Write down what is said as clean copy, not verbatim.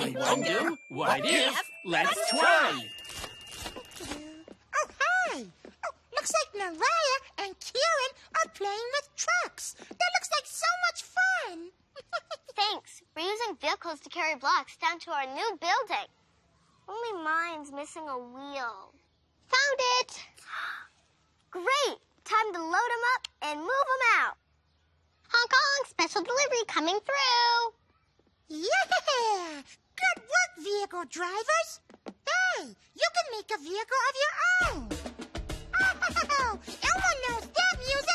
I wonder, what if? Let's try. Oh, hi. Oh, looks like Mariah and Kieran are playing with trucks. That looks like so much fun. Thanks. We're using vehicles to carry blocks down to our new building. Only mine's missing a wheel. Found it! Great! Time to load them up and move them out. Hong Kong, special delivery coming through. Yeah! Good work, vehicle drivers. Hey, you can make a vehicle of your own. Oh, Elmo knows